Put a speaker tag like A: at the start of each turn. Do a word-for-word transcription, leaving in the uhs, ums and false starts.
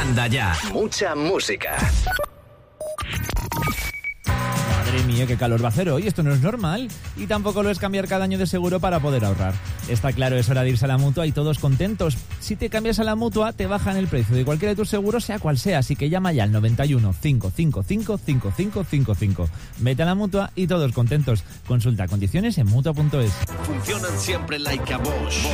A: Manda Ya. Mucha música.
B: Madre mía, qué calor va a hacer hoy. Esto no es normal. Y tampoco lo es cambiar cada año de seguro para poder ahorrar. Está claro, es hora de irse a la Mutua y todos contentos. Si te cambias a la Mutua, te bajan el precio de cualquiera de tus seguros, sea cual sea. Así que llama ya al noventa y uno, cinco cinco cinco, cinco cinco cinco cinco. Vete a la Mutua y todos contentos. Consulta condiciones en mutua punto es.
A: Funcionan siempre like a Bosch.